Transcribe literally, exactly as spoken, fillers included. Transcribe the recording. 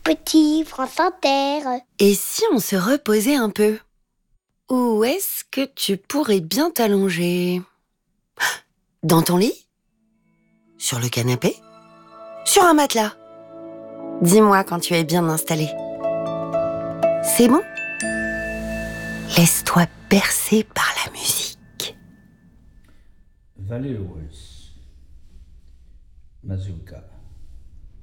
Petit, France Inter. Et si on se reposait un peu? Où est-ce que tu pourrais bien t'allonger? Dans ton lit? Sur le canapé? Sur un matelas? Dis-moi quand tu es bien installé. C'est bon? Laisse-toi bercer par la musique. Valley Lewis, Mazurka.